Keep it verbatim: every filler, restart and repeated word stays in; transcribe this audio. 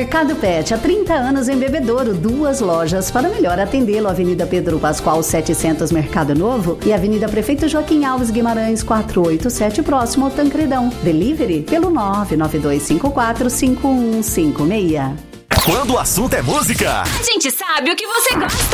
Mercado Pet, há trinta anos em Bebedouro, duas lojas para melhor atendê-lo. Avenida Pedro Pascoal setecentos, Mercado Novo, e Avenida Prefeito Joaquim Alves Guimarães quatrocentos e oitenta e sete, próximo ao Tancredão. Delivery pelo nove nove dois cinco quatro cinco um cinco seis. Quando o assunto é música, a gente sabe o que você gosta.